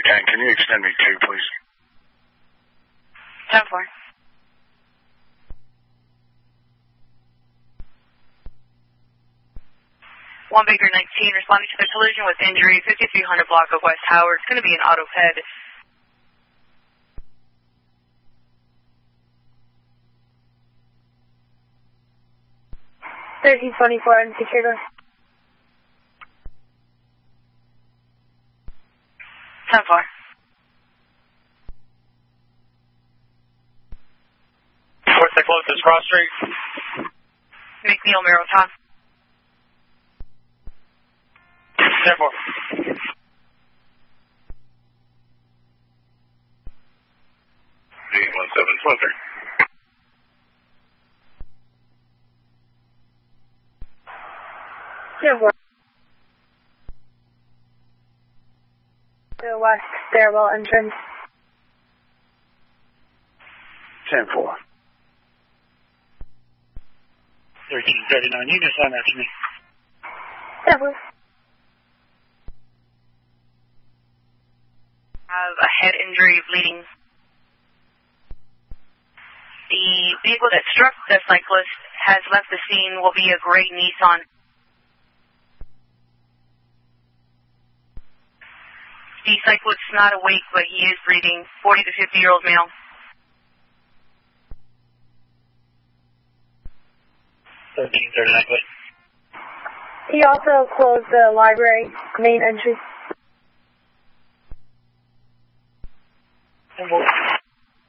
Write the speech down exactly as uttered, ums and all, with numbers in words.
ten, can you extend me two, please? ten four. one Baker nineteen, responding to the collision with injury, fifty-three hundred block of West Howard. It's going to be an auto head. thirteen twenty-four and secure door. ten four. Fourth to close this cross street. McNeil, Merrill, Tom. ten four. eight one seven, Splinter. ten four. The west stairwell entrance. ten four. thirteen thirty-nine, you can sign that to me. ten four. Have a head injury, bleeding. The vehicle that struck the cyclist has left the scene, will be a gray Nissan. The cyclist is not awake, but he is breathing. forty to fifty year old male. thirteen thirty-nine, please. He also closed the library main entry.